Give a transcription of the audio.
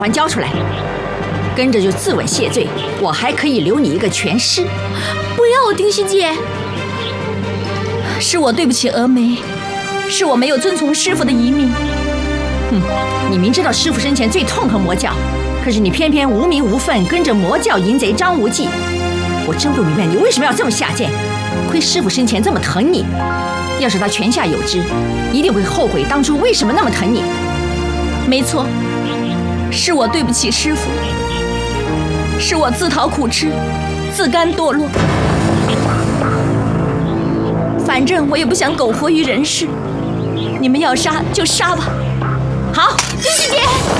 还交出来，跟着就自刎谢罪，我还可以留你一个全尸。 不要，丁希姐，是我对不起峨眉，是我没有遵从师父的遗命。 你明知道师父生前最痛恨魔教，可是你偏偏无名无分跟着魔教淫贼张无忌，我真不明白你为什么要这么下贱。亏师父生前这么疼你，要是他泉下有知，一定会后悔当初为什么那么疼你。 没错，是我对不起师父，是我自讨苦吃，自甘堕落。反正我也不想苟活于人世，你们要杀就杀吧。 好， 丁希姐。